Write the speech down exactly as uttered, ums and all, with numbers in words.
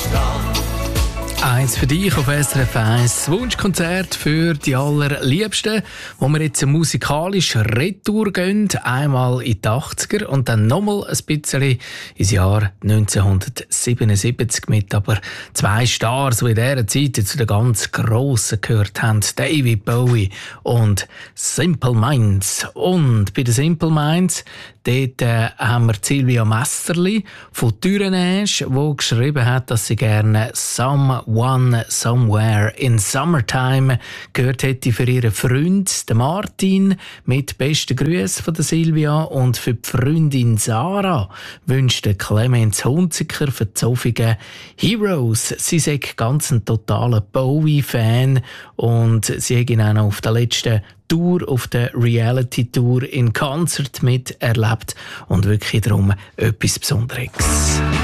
Eins für dich auf S R F eins. Das Wunschkonzert für die Allerliebsten, wo wir jetzt musikalisch retour gehen. Einmal in die achtziger und dann nochmal ein bisschen ins Jahr neunzehnhundertsiebenundsiebzig mit aber zwei Stars, die in dieser Zeit zu den ganz Grossen gehört haben. David Bowie und Simple Minds. Und bei den Simple Minds dort äh, haben wir Silvia Messerli von Thürenesch, die geschrieben hat, dass sie gerne Someone Somewhere in Summertime gehört hätte für ihren Freund, den Martin, mit besten Grüßen von der Silvia. Und für die Freundin Sarah wünscht der Clemens Hunziker für die Sofigen Heroes. Sie sei ganz ein totaler Bowie-Fan und sie hat ihn auch noch auf der letzten Tour, auf der Reality-Tour in Konzert miterlebt und wirklich darum etwas Besonderes.